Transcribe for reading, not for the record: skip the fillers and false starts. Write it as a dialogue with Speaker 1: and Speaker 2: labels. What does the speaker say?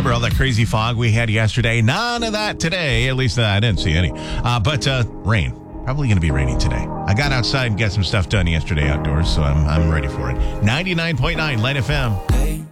Speaker 1: Remember all that crazy fog we had yesterday? None of that today. At least I didn't see any. But rain. Probably going to be raining today. I got outside and got some stuff done yesterday outdoors, so I'm ready for it. 99.9 Light FM.
Speaker 2: Hey.